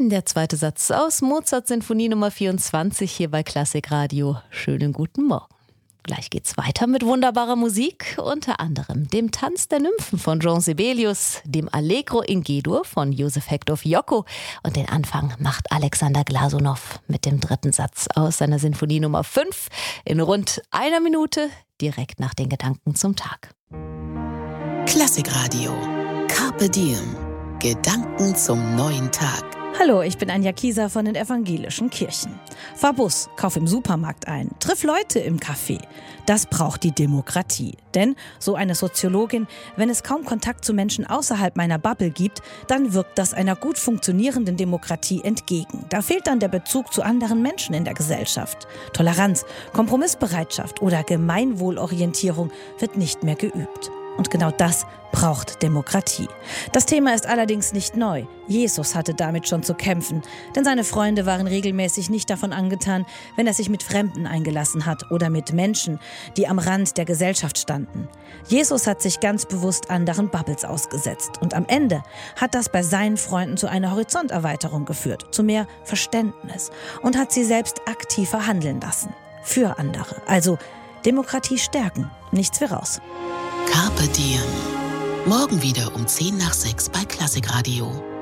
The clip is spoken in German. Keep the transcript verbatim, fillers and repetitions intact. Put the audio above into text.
Der zweite Satz aus Mozart Sinfonie Nummer vierundzwanzig hier bei Klassikradio. Schönen guten Morgen. Gleich geht's weiter mit wunderbarer Musik, unter anderem dem Tanz der Nymphen von Jean Sibelius, dem Allegro in G-Dur von Josef Hector Fiocco und den Anfang macht Alexander Glasunow mit dem dritten Satz aus seiner Sinfonie Nummer fünf in rund einer Minute, direkt nach den Gedanken zum Tag. Klassikradio. Carpe Diem. Gedanken zum neuen Tag. Hallo, ich bin Anja Kieser von den evangelischen Kirchen. Fahr Bus, kauf im Supermarkt ein, triff Leute im Café. Das braucht die Demokratie. Denn, so eine Soziologin, wenn es kaum Kontakt zu Menschen außerhalb meiner Bubble gibt, dann wirkt das einer gut funktionierenden Demokratie entgegen. Da fehlt dann der Bezug zu anderen Menschen in der Gesellschaft. Toleranz, Kompromissbereitschaft oder Gemeinwohlorientierung wird nicht mehr geübt. Und genau das braucht Demokratie. Das Thema ist allerdings nicht neu. Jesus hatte damit schon zu kämpfen, denn seine Freunde waren regelmäßig nicht davon angetan, wenn er sich mit Fremden eingelassen hat oder mit Menschen, die am Rand der Gesellschaft standen. Jesus hat sich ganz bewusst anderen Bubbles ausgesetzt und am Ende hat das bei seinen Freunden zu einer Horizonterweiterung geführt, zu mehr Verständnis und hat sie selbst aktiver handeln lassen. Für andere. Also Demokratie stärken, nichts wie raus. Carpe Diem. Morgen wieder um zehn nach sechs bei Klassikradio.